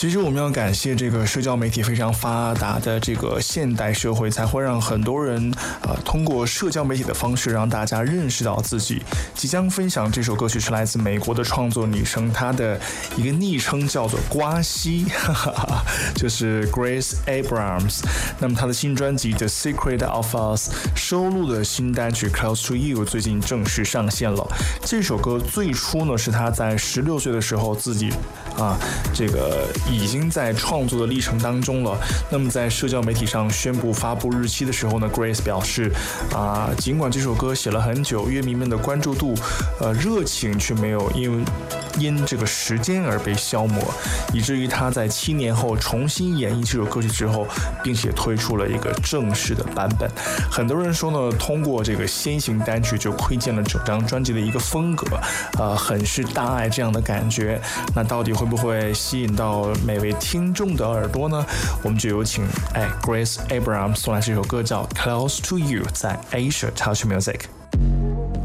其实我们要感谢这个社交媒体非常发达的这个现代社会，才会让很多人通过社交媒体的方式让大家认识到自己。即将分享这首歌曲是来自美国的创作女生，她的一个昵称叫做瓜西，就是 Grace Abrams。那么她的新专辑《The Secret of Us》收录的新单曲《Close to You》最近正式上线了。这首歌最初呢是她在16岁的时候自己这个已经在创作的历程当中了。那么在社交媒体上宣布发布日期的时候呢 ，Grace 表示尽管这首歌写了很久，乐迷们的关注度热情却没有因这个时间而被消磨，以至于他在7年后重新演绎这首歌曲之后，并且推出了一个正式的版本。很多人说呢，通过这个先行单曲就窥见了整张专辑的一个风格，很是大爱这样的感觉。那到底会不会吸引到每位听众的耳朵呢？我们就有请Grace Abrams 送来这首歌叫 Close to You， 在 Asia Touch Music。